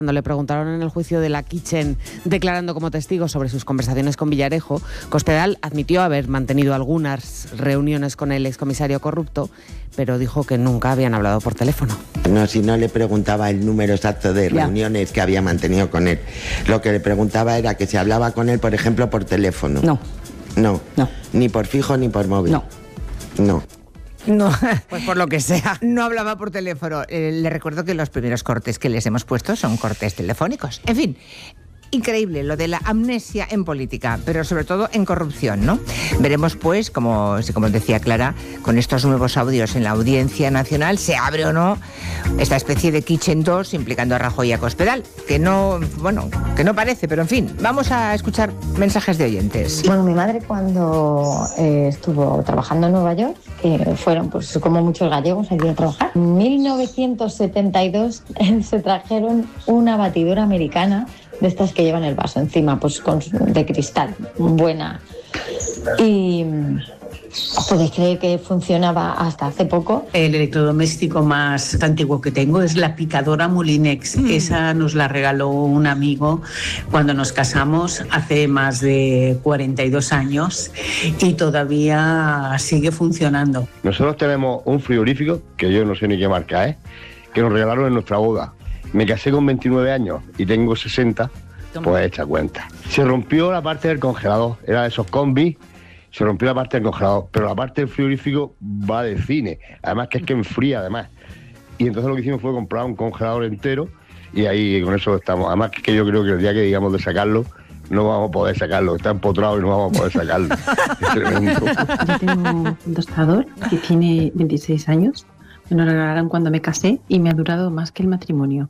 Cuando le preguntaron en el juicio de la Kitchen, declarando como testigo sobre sus conversaciones con Villarejo, Cospedal admitió haber mantenido algunas reuniones con el excomisario corrupto, pero dijo que nunca habían hablado por teléfono. No, si no le preguntaba el número exacto de reuniones que había mantenido con él. Lo que le preguntaba era que se hablaba con él, por ejemplo, por teléfono. No. Ni por fijo ni por móvil. No. Pues por lo que sea. No hablaba por teléfono. Le recuerdo que los primeros cortes que les hemos puesto son cortes telefónicos. En fin, increíble lo de la amnesia en política, pero sobre todo en corrupción, ¿no? Veremos, pues, como decía Clara, con estos nuevos audios en la Audiencia Nacional, se abre o no esta especie de Kitchen 2 implicando a Rajoy y a Cospedal, que no parece, pero en fin, vamos a escuchar mensajes de oyentes. Bueno, mi madre cuando estuvo trabajando en Nueva York, fueron pues como muchos gallegos aquí a trabajar, en 1972 se trajeron una batidora americana de estas que llevan el vaso encima, pues de cristal, buena. Y podéis creer que funcionaba hasta hace poco. El electrodoméstico más antiguo que tengo es la picadora Molinex. Esa nos la regaló un amigo cuando nos casamos hace más de 42 años y todavía sigue funcionando. Nosotros tenemos un frigorífico, que yo no sé ni qué marca es, que nos regalaron en nuestra boda. Me casé con 29 años y tengo 60, pues echa cuenta. Se rompió la parte del congelador, era de esos combis, se rompió la parte del congelador, pero la parte del frigorífico va de cine, además que es que enfría además. Y entonces lo que hicimos fue comprar un congelador entero y ahí con eso estamos. Además que yo creo que el día que digamos de sacarlo, no vamos a poder sacarlo, está empotrado y no vamos a poder sacarlo. Es tremendo. Yo tengo un tostador que tiene 26 años. Me lo regalaron cuando me casé y me ha durado más que el matrimonio.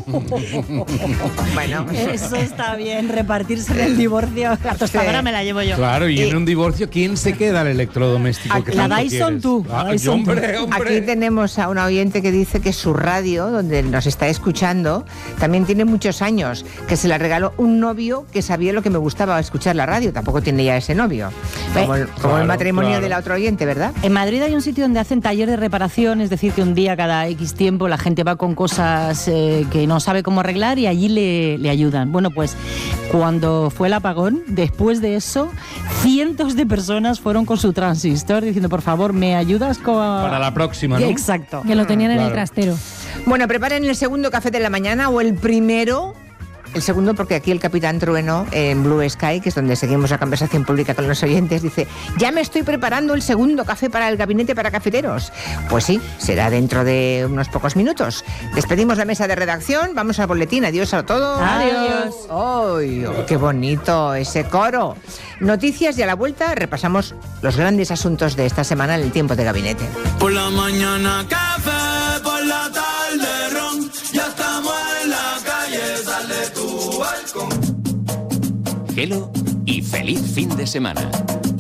Bueno, eso está bien, repartirse en el divorcio. La tostadora me la llevo yo. Claro, y en un divorcio, ¿quién se queda el electrodoméstico que la tanto Dyson quieres? tú. Hombre. Aquí tenemos a una oyente que dice que su radio, donde nos está escuchando, también tiene muchos años, que se la regaló un novio que sabía lo que me gustaba escuchar la radio. Tampoco tiene ya ese novio. Como el matrimonio de la otra oyente, ¿verdad? En Madrid hay un sitio donde hacen taller de reparación, es decir, que un día cada X tiempo la gente va con cosas que no sabe cómo arreglar y allí le ayudan. Bueno, pues cuando fue el apagón, después de eso, cientos de personas fueron con su transistor diciendo, por favor, ¿me ayudas con...? Para la próxima, ¿no? Exacto. Que lo tenían en el trastero. Bueno, preparen el segundo café de la mañana o el primero. El segundo, porque aquí el Capitán Trueno, en Blue Sky, que es donde seguimos la conversación pública con los oyentes, dice, ya me estoy preparando el segundo café para el gabinete para cafeteros. Pues sí, será dentro de unos pocos minutos. Despedimos la mesa de redacción, vamos al boletín, adiós a todos. Adiós. ¡Ay, qué bonito ese coro! Noticias y a la vuelta repasamos los grandes asuntos de esta semana en el tiempo de gabinete. Por la mañana café, por la tarde ron, ya estamos en la calle, sale tu balcón. Hello y feliz fin de semana.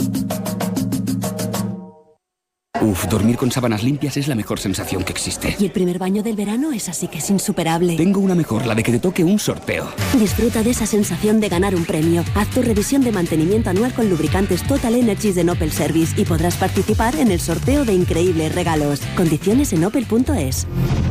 Dormir con sábanas limpias es la mejor sensación que existe. Y el primer baño del verano es así que es insuperable. Tengo una mejor, la de que te toque un sorteo. Disfruta de esa sensación de ganar un premio. Haz tu revisión de mantenimiento anual con lubricantes Total Energies de Opel Service y podrás participar en el sorteo de increíbles regalos. Condiciones en opel.es.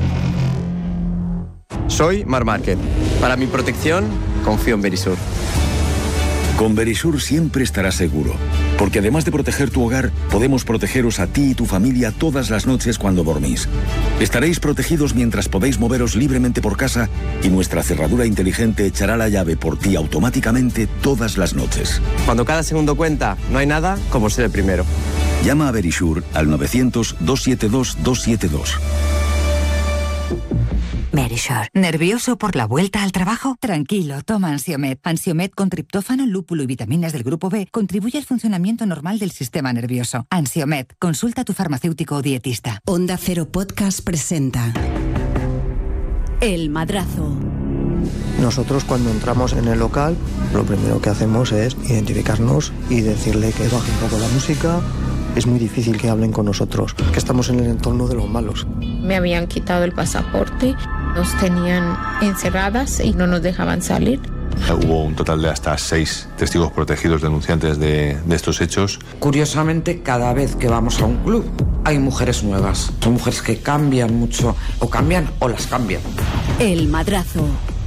Soy Marc Márquez. Para mi protección, confío en Verisur. Con Verisur siempre estarás seguro, porque además de proteger tu hogar, podemos protegeros a ti y tu familia todas las noches cuando dormís. Estaréis protegidos mientras podéis moveros libremente por casa y nuestra cerradura inteligente echará la llave por ti automáticamente todas las noches. Cuando cada segundo cuenta, no hay nada como ser el primero. Llama a Verisur al 900-272-272. Verisur. ¿Nervioso por la vuelta al trabajo? Tranquilo, toma Ansiomed. Ansiomed con triptófano, lúpulo y vitaminas del grupo B contribuye al funcionamiento normal del sistema nervioso. Ansiomed. Consulta a tu farmacéutico o dietista. Onda Cero Podcast presenta El Madrazo. Nosotros cuando entramos en el local, lo primero que hacemos es identificarnos y decirle que baje un poco la música. Es muy difícil que hablen con nosotros, que estamos en el entorno de los malos. Me habían quitado el pasaporte, nos tenían encerradas y no nos dejaban salir. Hubo un total de hasta 6 testigos protegidos denunciantes de estos hechos. Curiosamente, cada vez que vamos a un club hay mujeres nuevas. Son mujeres que cambian mucho, o cambian o las cambian. El Madrazo.